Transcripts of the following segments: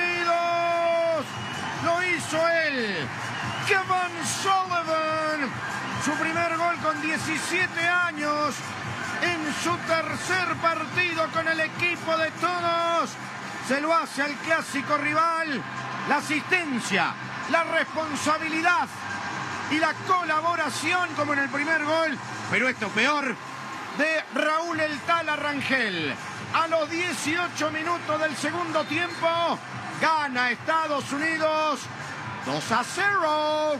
Unidos. Lo hizo él, Kevin Sullivan. Su primer gol con 17 años en su tercer partido con el equipo de todos. Se lo hace al clásico rival. La asistencia, la responsabilidad y la colaboración como en el primer gol. Pero esto peor, de Raúl El Tala Rangel. A los 18 minutos del segundo tiempo, gana Estados Unidos 2-0.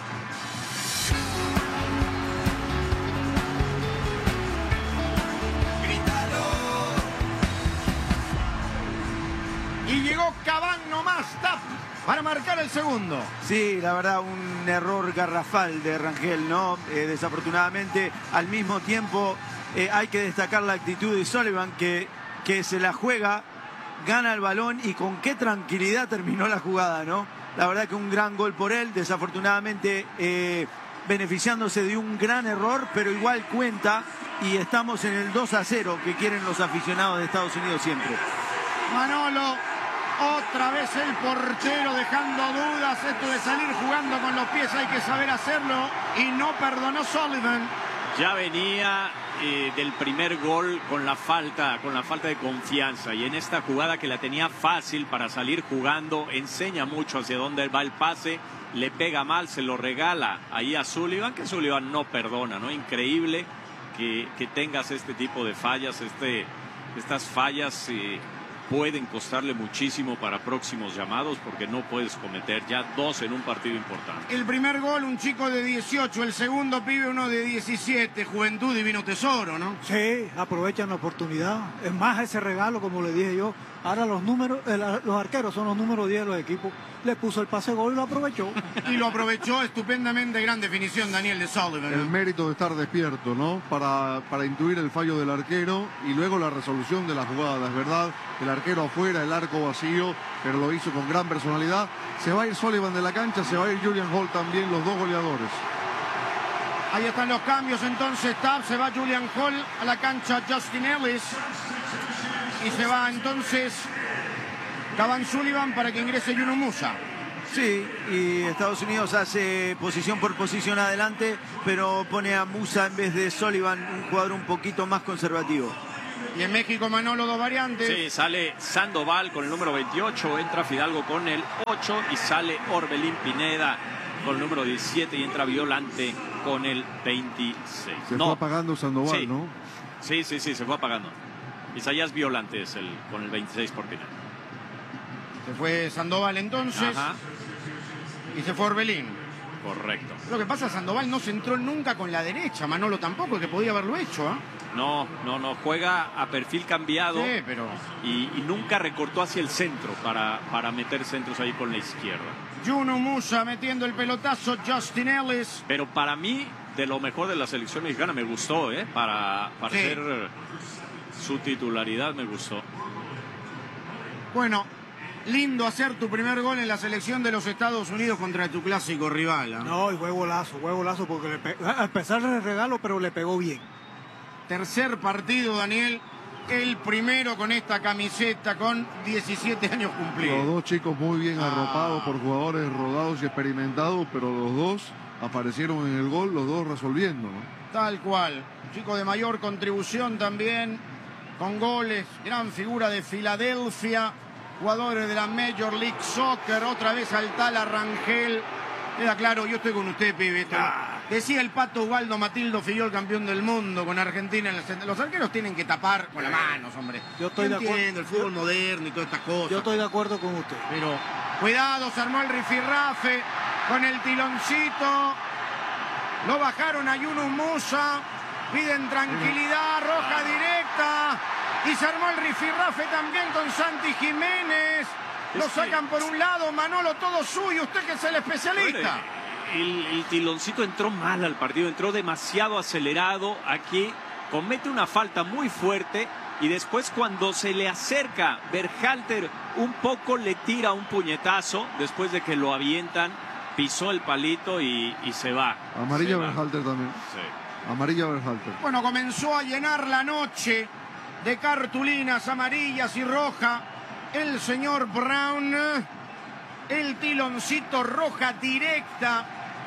Y llegó Cavani nomás, para marcar el segundo. Sí, la verdad, un error garrafal de Rangel, ¿no? Desafortunadamente, al mismo tiempo, hay que destacar la actitud de Sullivan, que se la juega, gana el balón y con qué tranquilidad terminó la jugada, ¿no? La verdad que un gran gol por él, desafortunadamente beneficiándose de un gran error, pero igual cuenta y estamos en el 2-0 que quieren los aficionados de Estados Unidos siempre. Manolo, otra vez el portero dejando dudas. Esto de salir jugando con los pies hay que saber hacerlo y no perdonó Sullivan. Ya venía del primer gol con la falta de confianza, y en esta jugada que la tenía fácil para salir jugando, enseña mucho hacia dónde va el pase, le pega mal, se lo regala ahí a Sullivan, que Sullivan no perdona, ¿no? Increíble que tengas este tipo de fallas, estas fallas pueden costarle muchísimo para próximos llamados, porque no puedes cometer ya dos en un partido importante. El primer gol, un chico de 18, el segundo pibe, uno de 17, Juventud Divino Tesoro, ¿no? Sí, aprovechan la oportunidad. Es más, ese regalo, como le dije yo, ahora los números, los arqueros son los números 10 de los equipos. Le puso el pase gol y lo aprovechó. Y lo aprovechó estupendamente, gran definición, Daniel, de Sullivan, ¿no? El mérito de estar despierto, ¿no? Para intuir el fallo del arquero y luego la resolución de la jugada. Es verdad, el arquero afuera, el arco vacío, pero lo hizo con gran personalidad. Se va a ir Sullivan de la cancha, se va a ir Julian Hall también, los dos goleadores. Ahí están los cambios entonces, se va Julian Hall a la cancha, Justin Ellis. Y se va entonces Cavani Sullivan para que ingrese Yunus Musa. Sí, y Estados Unidos hace posición por posición adelante, pero pone a Musa en vez de Sullivan, un jugador un poquito más conservativo. Y en México, Manolo, dos variantes. Sí, sale Sandoval con el número 28, entra Fidalgo con el 8 y sale Orbelín Pineda con el número 17 y entra Violante con el 26. Se fue apagando Sandoval, sí, ¿no? Sí, se fue apagando. Isaías Violante es con el 26 por Pineda. Se fue Sandoval entonces. Ajá. Y se fue Orbelín. Correcto. Lo que pasa, Sandoval no se entró nunca con la derecha, Manolo tampoco, que podía haberlo hecho, ¿eh? No, juega a perfil cambiado. Sí, pero... y nunca recortó hacia el centro para meter centros ahí con la izquierda. Yunus Musa metiendo el pelotazo, Justin Ellis. Pero para mí, de lo mejor de la selección mexicana, me gustó, para Sí. ser su titularidad, me gustó. Bueno, lindo hacer tu primer gol en la selección de los Estados Unidos contra tu clásico rival, ¿eh? No, y fue golazo, porque a pesar del regalo, pero le pegó bien. Tercer partido, Daniel, el primero con esta camiseta con 17 años cumplidos. Los dos chicos muy bien arropados por jugadores rodados y experimentados, pero los dos aparecieron en el gol, los dos resolviendo, ¿no? Tal cual. Chico de mayor contribución también, con goles, gran figura de Filadelfia, jugadores de la Major League Soccer, otra vez al Tala Rangel. Queda claro, yo estoy con usted, pibe. Decía el Pato Ubaldo Matildo Fillol, campeón del mundo con Argentina. Los arqueros tienen que tapar con las manos, hombre. Yo estoy de acuerdo. Entiendo el fútbol moderno y todas estas cosas. Yo estoy de acuerdo con usted. Pero cuidado, se armó el rifirrafe con el tiloncito. Lo bajaron a Yunus Musa. Piden tranquilidad, roja directa. Y se armó el rifirrafe también con Santi Jiménez. Lo sacan por un lado, Manolo, todo suyo. Usted que es el especialista. El tiloncito entró mal al partido, entró demasiado acelerado. Aquí comete una falta muy fuerte y después, cuando se le acerca Berhalter un poco, le tira un puñetazo después de que lo avientan, pisó el palito y se va. Amarilla Berhalter también. Sí. Amarilla Berhalter. Bueno, comenzó a llenar la noche de cartulinas amarillas y rojas el señor Brown. El tiloncito, roja directa.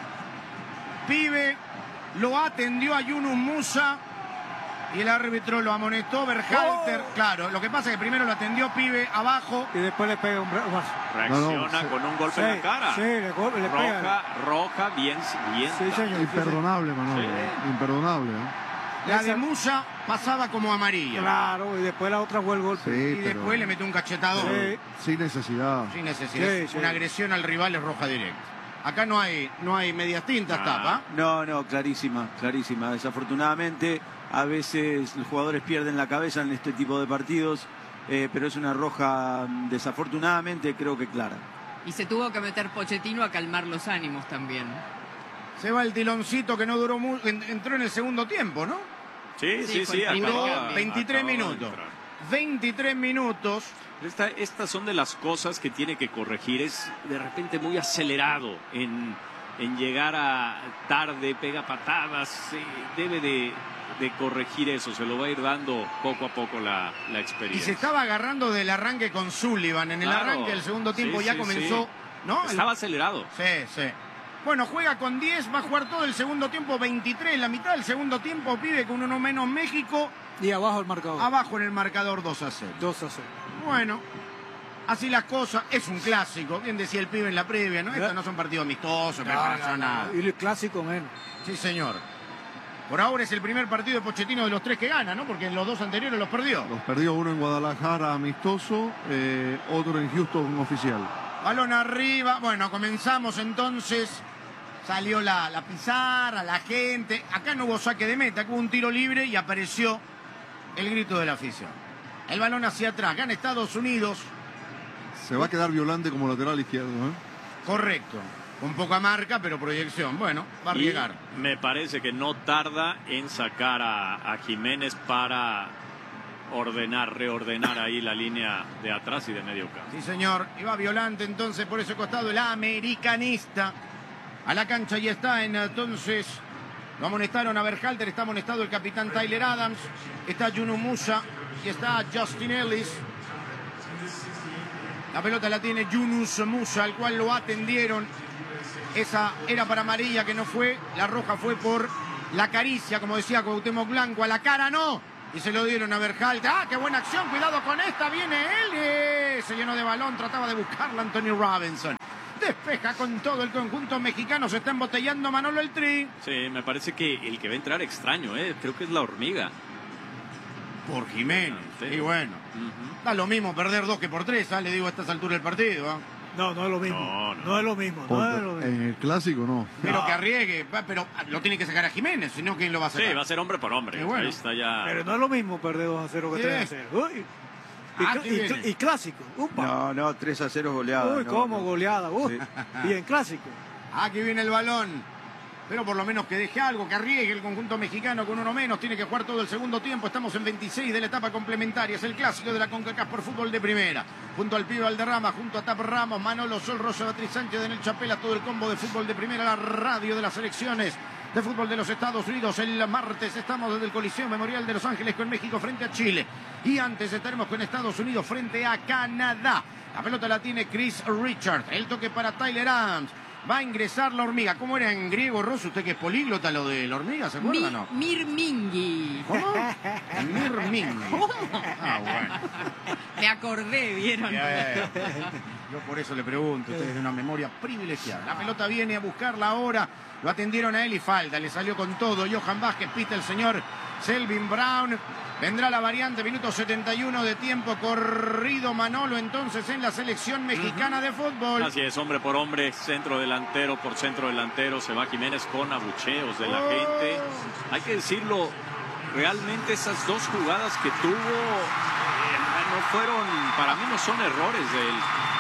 Pibe lo atendió a Yunus Musa y el árbitro lo amonestó. Berhalter, claro, lo que pasa es que primero lo atendió Pibe abajo y después le pega un brazo. Reacciona con un golpe en la cara. Sí, le pega. Roja, bien. Sí, señor. Imperdonable, Manolo. Sí. Imperdonable. La de Musa pasaba como amarilla. Claro, y después la otra fue el golpe. Sí, Y pero después le metió un cachetador. Sí. sin necesidad. Sin necesidad. Sí. Una agresión al rival es roja directa. Acá no hay medias tintas, tapa. No, clarísima. Desafortunadamente, a veces los jugadores pierden la cabeza en este tipo de partidos, pero es una roja, desafortunadamente, creo que clara. Y se tuvo que meter Pochettino a calmar los ánimos también. Se va el tiloncito que no duró mucho. Entró en el segundo tiempo, ¿no? Sí. Duró acababa 23 de minutos. entrar. 23 minutos. Estas son de las cosas que tiene que corregir. Es de repente muy acelerado en llegar a tarde, pega patadas. Debe de corregir eso. Se lo va a ir dando poco a poco la Y experiencia. se estaba agarrando del arranque con Sullivan. En el Claro. arranque del segundo tiempo Sí, ya sí, comenzó, sí. ¿no? Estaba acelerado. Sí. Bueno, juega con 10, va a jugar todo el segundo tiempo, 23. La mitad del segundo tiempo, Pibe con uno menos México. Y abajo el marcador. Abajo en el marcador 2-0. 2-0. Bueno, así las cosas. Es un clásico. Bien decía el Pibe en la previa, ¿no? Estos no son partidos amistosos, preparación, nada. Y el clásico menos. Sí, señor. Por ahora es el primer partido de Pochettino de los 3 que gana, ¿no? Porque en los 2 anteriores los perdió. Los perdió uno en Guadalajara amistoso, otro en Houston oficial. Balón arriba. Bueno, comenzamos entonces. Salió la pizarra, la gente. Acá no hubo saque de meta, hubo un tiro libre y apareció el grito de la afición. El balón hacia atrás. Gana Estados Unidos. Se va a quedar Violante como lateral izquierdo, ¿eh? Correcto. Con poca marca, pero proyección. Bueno, va a Y llegar. me parece que no tarda en sacar a Jiménez para reordenar ahí la línea de atrás y de medio campo. Sí, señor. Y va Violante entonces por ese costado el americanista. A la cancha y está entonces. Lo amonestaron a Berhalter, está amonestado el capitán Tyler Adams, está Yunus Musa y está Justin Ellis. La pelota la tiene Yunus Musa, al cual lo atendieron. Esa era para amarilla que no fue, la roja fue por la caricia, como decía Cuauhtémoc Blanco, a la cara no. Y se lo dieron a Berhalter. ¡Ah, qué buena acción! Cuidado con esta, viene él. Se llenó de balón, trataba de buscarla Anthony Robinson. Despeja con todo el conjunto mexicano, se está embotellando Manolo el Tri. Sí, me parece que el que va a entrar extraño, creo que es la hormiga. Por Jiménez, Sí. y bueno. Da lo mismo perder 2 que por 3, le digo a estas alturas del partido. No es lo mismo. No. No es lo mismo. No es lo mismo. En el clásico no. Pero que arriesgue, pero lo tiene que sacar a Jiménez, si no, ¿quién lo va a sacar? Sí, va a ser hombre por hombre. Y bueno. Ahí está ya. Pero no es lo mismo perder 2-0 que 3-0. Uy. Sí viene. Y clásico. Upa. No, 3-0 goleada. Uy, no, cómo no. goleada. Uy. Sí. Y en clásico. Aquí viene el balón. Pero por lo menos que deje algo, que arriesgue el conjunto mexicano con uno menos. Tiene que jugar todo el segundo tiempo. Estamos en 26 de la etapa complementaria. Es el clásico de la CONCACAF por fútbol de primera. Junto al Pibe Valderrama, junto a Tap Ramos, Manolo Sol, Rosa, Beatriz Sánchez, Daniel Chapela, todo el combo de fútbol de primera, la radio de las selecciones de fútbol de los Estados Unidos. El martes estamos desde el Coliseo Memorial de Los Ángeles con México frente a Chile. Y antes estaremos con Estados Unidos frente a Canadá. La pelota la tiene Chris Richard. El toque para Tyler Adams. Va a ingresar la hormiga. ¿Cómo era en griego, Rosso? Usted que es políglota, lo de la hormiga, ¿se acuerda o no? Mirmingui. ¿Cómo? Mirmingui. Ah, bueno. Me acordé, ¿vieron? Bien. Yo por eso le pregunto, usted es de una memoria privilegiada. La pelota viene a buscarla ahora. Lo atendieron a él y falta. Le salió con todo. Johan Vázquez pita el señor Selvin Brown. Vendrá la variante, minuto 71 de tiempo corrido. Manolo entonces en la selección mexicana de fútbol. Así es, hombre por hombre, centro delantero por centro delantero. Se va Jiménez con abucheos de la gente. Hay que decirlo, realmente esas dos jugadas que tuvo no fueron, para mí no son errores de él.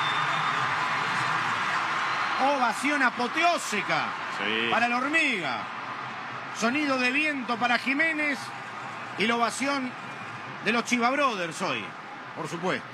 Ovación apoteósica Sí. para la hormiga. Sonido de viento para Jiménez. Y la ovación de los Chiva Brothers hoy, por supuesto.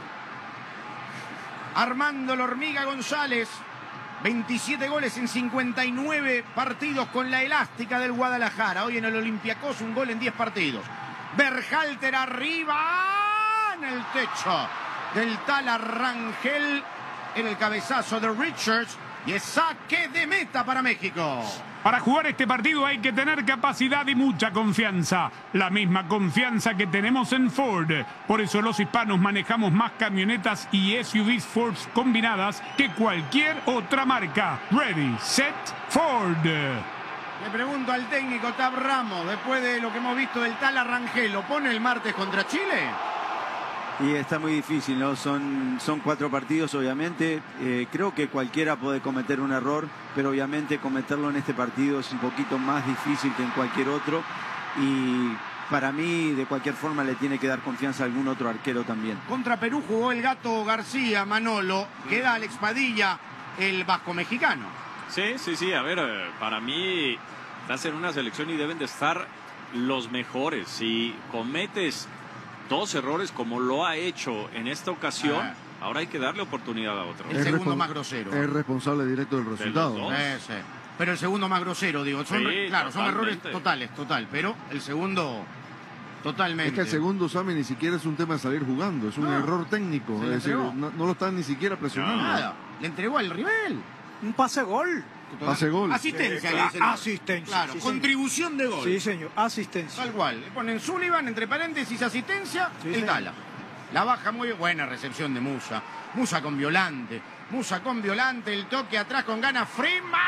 Armando la hormiga González. 27 goles en 59 partidos con la elástica del Guadalajara. Hoy en el Olympiacos un gol en 10 partidos. Berhalter arriba en el techo. del Tala Rangel en el cabezazo de Richards. Y es saque de meta para México. Para jugar este partido hay que tener capacidad y mucha confianza. La misma confianza que tenemos en Ford. Por eso los hispanos manejamos más camionetas y SUVs Ford combinadas que cualquier otra marca. Ready, set, Ford. Le pregunto al técnico Tab Ramos, después de lo que hemos visto del Tala Rangel, ¿lo pone el martes contra Chile? Y está muy difícil, ¿no? Son 4 partidos, obviamente. Creo que cualquiera puede cometer un error, pero obviamente cometerlo en este partido es un poquito más difícil que en cualquier otro. Y para mí, de cualquier forma, le tiene que dar confianza a algún otro arquero también. Contra Perú jugó el Gato García, Manolo. Queda Alex Padilla, el vasco mexicano. Sí. A ver, para mí estás en una selección y deben de estar los mejores. Si cometes 2 errores como lo ha hecho en esta ocasión, ahora hay que darle oportunidad a otro. El segundo más grosero. Es responsable directo del resultado. Sí. Pero el segundo más grosero, digo. Son errores total. Pero el segundo, totalmente. Es que el segundo, Sammy, ni siquiera es un tema de salir jugando. Es un error técnico. Es decir, no lo están ni siquiera presionando. Nada. Le entregó al rival. Un pase-gol. Pase-gol. Asistencia, le dicen. Asistencia. Claro, sí, contribución de gol. Sí, señor. Asistencia. Tal cual. Le ponen Sullivan, entre paréntesis, asistencia, Sí, el señor. Tala. La baja muy buena recepción de Musa. Musa con Violante. El toque atrás con ganas. Freeman.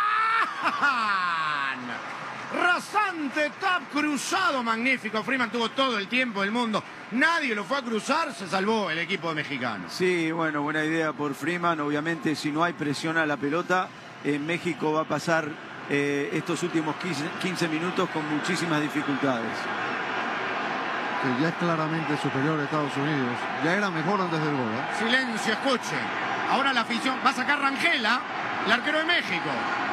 Rasante tap cruzado, magnífico. Freeman tuvo todo el tiempo del mundo. Nadie lo fue a cruzar, se salvó el equipo mexicano. Sí, bueno, buena idea por Freeman. Obviamente, si no hay presión a la pelota, México va a pasar estos últimos 15 minutos con muchísimas dificultades. Que ya es claramente superior a Estados Unidos. Ya era mejor antes del gol, ¿eh? Silencio, escuche. Ahora la afición va a sacar Rangela, el arquero de México.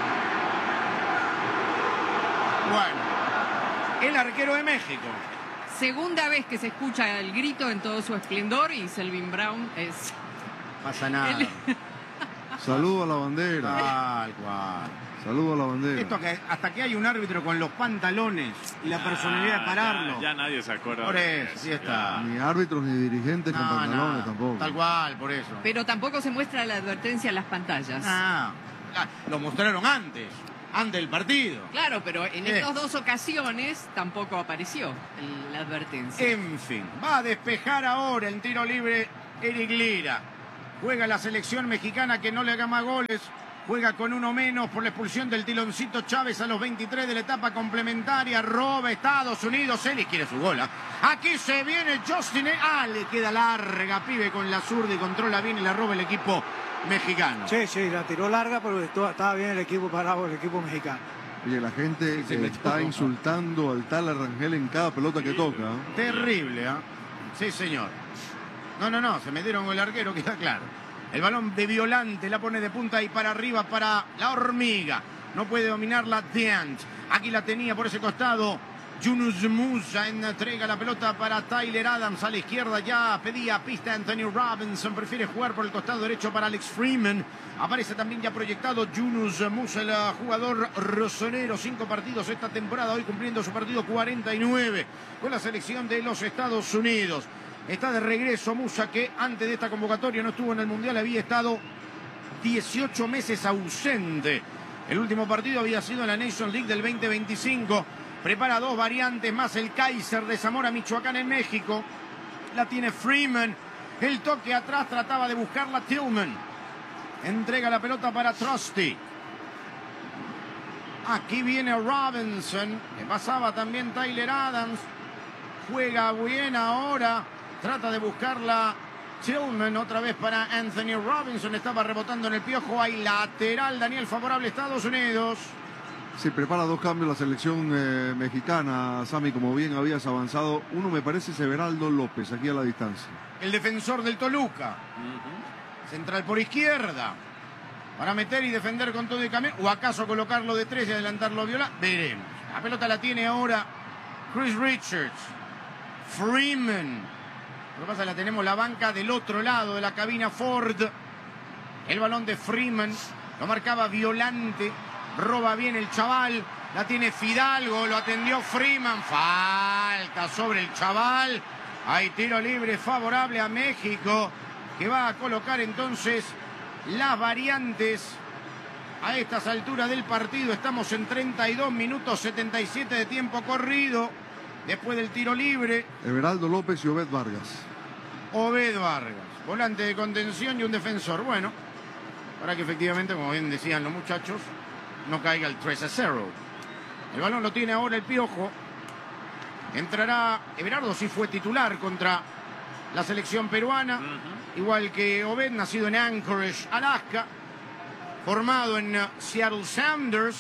Bueno, el arquero de México. Segunda vez que se escucha el grito en todo su esplendor y Selvin Brown es... Pasa nada. Saludo a la bandera. Tal cual. Saludo a la bandera. Esto que hasta que hay un árbitro con los pantalones y la personalidad de pararlo. Ya nadie se acuerda. Por eso, sí está. Ni árbitros ni dirigentes con pantalones No, tampoco. Tal cual, por eso. Pero tampoco se muestra la advertencia en las pantallas. Lo mostraron antes del partido. Claro, pero en estas 2 ocasiones tampoco apareció la advertencia. En fin, va a despejar ahora en tiro libre Eric Lira. Juega la selección mexicana que no le haga más goles. Juega con 1 menos por la expulsión del Tiloncito Chávez a los 23 de la etapa complementaria. Roba Estados Unidos. Ellis quiere su gol. Aquí se viene Justin. Le queda larga, pibe, con la zurda y controla bien y la roba el equipo mexicano. Sí, la tiró larga, pero estaba bien el equipo parado, el equipo mexicano. Oye, la gente Sí, está insultando al Tala Rangel en cada pelota que toca. Terrible, ¿eh? Sí, señor. No, se metieron con el arquero, queda claro. El balón de Violante la pone de punta y para arriba para la Hormiga. No puede dominarla Diant. Aquí la tenía por ese costado Yunus Musa. Entrega la pelota para Tyler Adams a la izquierda. Ya pedía pista Anthony Robinson. Prefiere jugar por el costado derecho para Alex Freeman. Aparece también ya proyectado Yunus Musa, el jugador rosonero. 5 partidos esta temporada. Hoy cumpliendo su partido 49 con la selección de los Estados Unidos. Está de regreso Musa, que antes de esta convocatoria no estuvo en el Mundial, había estado 18 meses ausente. El último partido había sido en la Nations League del 2025. Prepara 2 variantes más el Kaiser de Zamora, Michoacán, en México. La tiene Freeman. El toque atrás trataba de buscarla Tillman. Entrega la pelota para Trusty. Aquí viene Robinson. Le pasaba también Tyler Adams. Juega bien ahora. Trata de buscarla Tillman, otra vez para Anthony Robinson. Estaba rebotando en el piojo. Hay lateral, Daniel, favorable a Estados Unidos. Se prepara 2 cambios la selección mexicana, Sammy, como bien habías avanzado. Uno me parece Severaldo López, aquí a la distancia. El defensor del Toluca. Central por izquierda. Para meter y defender con todo y camión. O acaso colocarlo de 3 y adelantarlo a Viola. Veremos. La pelota la tiene ahora Chris Richards. Freeman. Lo que pasa, la tenemos la banca del otro lado de la cabina Ford. El balón de Freeman. Lo marcaba Violante. Roba bien el chaval. La tiene Fidalgo. Lo atendió Freeman. Falta sobre el chaval. Hay tiro libre favorable a México, que va a colocar entonces las variantes a estas alturas del partido. Estamos en 32 minutos 77 de tiempo corrido. Después del tiro libre. Everaldo López y Obed Vargas. Obed Vargas, volante de contención y un defensor. Bueno, para que efectivamente, como bien decían los muchachos, no caiga el 3-0. El balón lo tiene ahora el Piojo. Entrará Everardo, sí fue titular contra la selección peruana. Igual que Obed, nacido en Anchorage, Alaska. Formado en Seattle Sounders.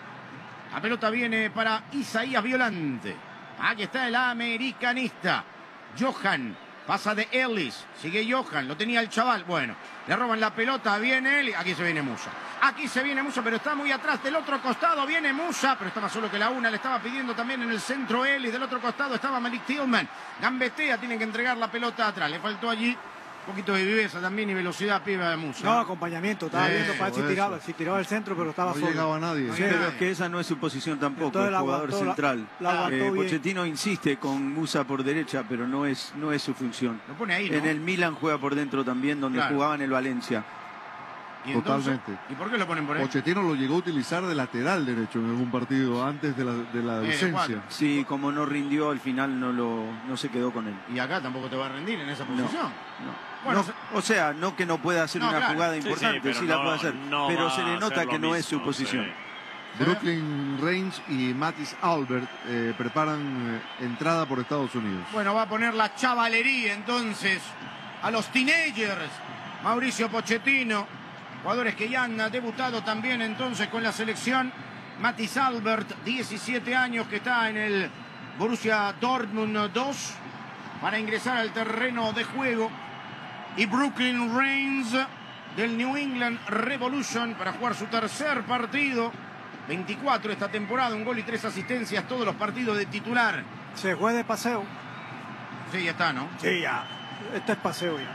La pelota viene para Isaías Violante. Aquí está el americanista. Johan. Pasa de Ellis. Sigue Johan. Lo tenía el chaval. Bueno, le roban la pelota. Viene Ellis. Aquí se viene Musa. Aquí se viene Musa, pero está muy atrás. Del otro costado viene Musa, pero está más solo que la una. Le estaba pidiendo también en el centro Ellis. Del otro costado estaba Malik Tillman. Gambetea. Tienen que entregar la pelota atrás. Le faltó allí un poquito de viveza también y velocidad, piba de Musa. No, acompañamiento. Estaba viendo para si tiraba el centro, pero estaba solo. No llegaba nadie. Sí, pero es que esa no es su posición tampoco, entonces el jugador central. Pochettino insiste con Musa por derecha, pero no es su función. Lo pone ahí, ¿no? En el Milan juega por dentro también, donde jugaba en el Valencia. ¿Y entonces, totalmente. ¿y por qué lo ponen por ahí? Pochettino lo llegó a utilizar de lateral derecho en algún partido antes de la licencia. Sí, como no rindió, al final no se quedó con él. Y acá tampoco te va a rendir en esa posición. No. Bueno, o sea, no que no pueda hacer una jugada importante, sí la puede hacer, pero se le nota que no es su posición. Sí. Brooklyn Reigns y Mattis Albert preparan entrada por Estados Unidos. Bueno, va a poner la chavalería entonces a los teenagers. Mauricio Pochettino, jugadores que ya han debutado también entonces con la selección. Mattis Albert, 17 años, que está en el Borussia Dortmund 2 para ingresar al terreno de juego. Y Brooklyn Reigns del New England Revolution para jugar su tercer partido. 24 esta temporada, 1 gol y 3 asistencias, todos los partidos de titular. Se fue de paseo. Sí, ya está, ¿no? Sí, ya. Este es paseo ya.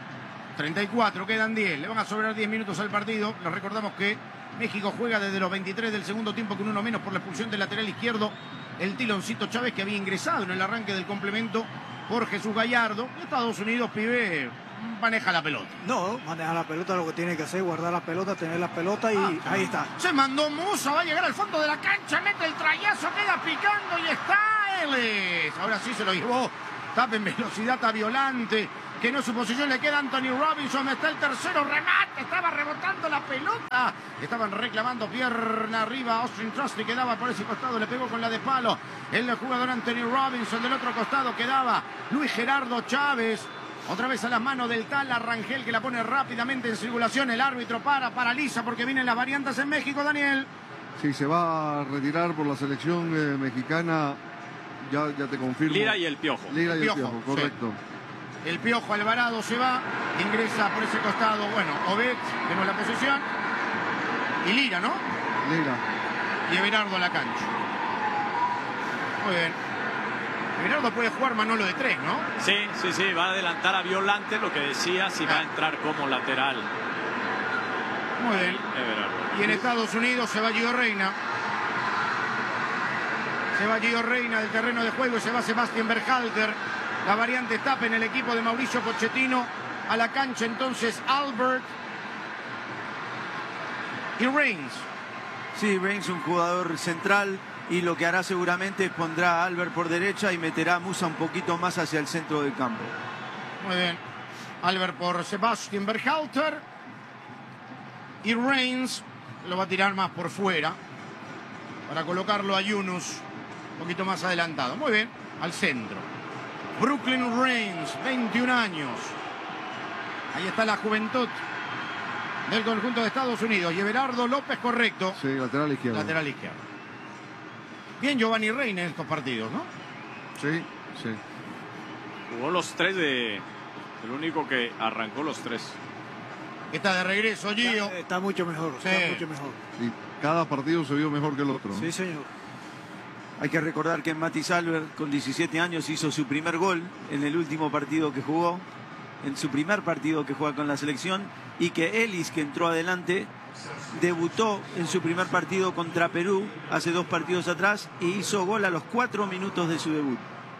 34, quedan 10. Le van a sobrar 10 minutos al partido. Les recordamos que México juega desde los 23 del segundo tiempo con uno menos por la expulsión del lateral izquierdo, el Tiloncito Chávez, que había ingresado en el arranque del complemento por Jesús Gallardo. Estados Unidos, pibe, maneja la pelota. No, maneja la pelota, lo que tiene que hacer, guardar la pelota, tener la pelota y ahí está. Se mandó Musa, va a llegar al fondo de la cancha, mete el trayazo, queda picando y está Ellis. Ahora sí se lo llevó. Tapa en velocidad a Violante, que no es su posición. Le queda Anthony Robinson, está el tercero remate, estaba rebotando la pelota. Estaban reclamando pierna arriba. Austin Trusty quedaba por ese costado, le pegó con la de palo el jugador Anthony Robinson. Del otro costado quedaba Luis Gerardo Chávez. Otra vez a las manos del tal Rangel, que la pone rápidamente en circulación. El árbitro paraliza porque vienen las variantes en México, Daniel. Sí, se va a retirar por la selección mexicana. Ya te confirmo. Lira y el Piojo. Lira y el Piojo, correcto. Sí. El Piojo Alvarado se va, ingresa por ese costado, bueno, Obed, que no es la posición, y Lira, ¿no? Lira. Y Everardo a la cancha. Muy bien. Everardo puede jugar Manolo de 3, ¿no? Sí, va a adelantar a Violante, lo que decía, si va a entrar como lateral. Muy bien. Everardo. Y en Estados Unidos se va Gio Reina. Se va Gio Reina del terreno de juego y se va Sebastián Berhalter. La variante tapa en el equipo de Mauricio Pochettino. A la cancha entonces Albert y Reigns. Sí, Reigns, un jugador central, y lo que hará seguramente es pondrá a Albert por derecha y meterá a Musa un poquito más hacia el centro del campo. Muy bien. Albert por Sebastián Berhalter. Y Reigns lo va a tirar más por fuera para colocarlo a Yunus un poquito más adelantado. Muy bien, al centro. Brooklyn Reigns, 21 años. Ahí está la juventud del conjunto de Estados Unidos. Y Everardo López, correcto. Sí, lateral izquierdo. Lateral izquierdo. Bien Giovanni Reina en estos partidos, ¿no? Sí. Jugó los 3 el único que arrancó los 3. Está de regreso Gio. Está mucho mejor, Sí. está mucho mejor. Y cada partido se vio mejor que el otro. Sí, señor. Hay que recordar que Mattis Albert, con 17 años, hizo su primer gol en el último partido que jugó, en su primer partido que juega con la selección, y que Ellis, que entró adelante, debutó en su primer partido contra Perú hace 2 partidos atrás y hizo gol a los 4 minutos de su debut.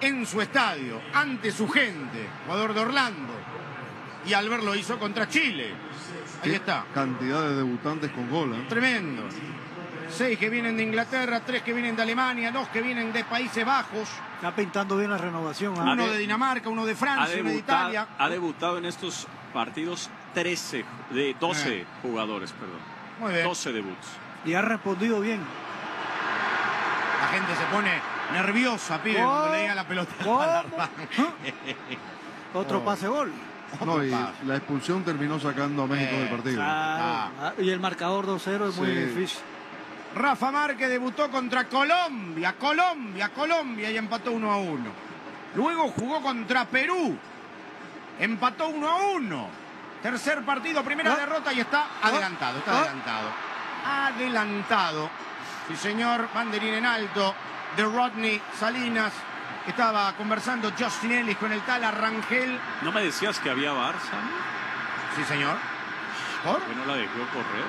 en su estadio, ante su gente, jugador de Orlando. Y Albert lo hizo contra Chile. Ahí Qué está. cantidad de debutantes con gol, ¿eh? Tremendo. 6 que vienen de Inglaterra, 3 que vienen de Alemania, 2 que vienen de Países Bajos, Está pintando bien la renovación. ¿Ah? uno de Dinamarca, uno de Francia, uno de Italia. Ha debutado en estos partidos 12 jugadores, perdón. Muy bien. 12 debuts. Y ha respondido bien. La gente se pone nerviosa, pibe, ¿Cómo? cuando le llega la pelota ¿Cómo? al arranque. Otro pase gol. No, y pase. la expulsión terminó sacando a México del partido. Claro. Y el marcador 2-0 es muy Sí. difícil. Rafa Márquez debutó contra Colombia, y empató 1-1. Luego jugó contra Perú, empató 1-1. Tercer partido, primera derrota y está adelantado, adelantado. Sí, señor, banderín en alto de Rodney Salinas. Estaba conversando Justin Ellis con el tal Arrangel. ¿No me decías que había Barça? Sí, señor. ¿Por? ¿Que no la dejó correr?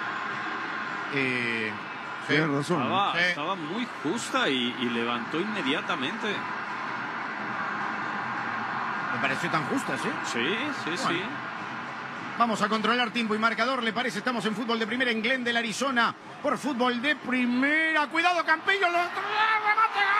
Sí. Tienes razón. Sí. Estaba muy justa y levantó inmediatamente. Me pareció tan justa, ¿sí? Sí. Bueno. Vamos a controlar tiempo y marcador, ¿le parece? Estamos en fútbol de primera en Glendale, Arizona, por fútbol de primera. Cuidado, Campillo, remate,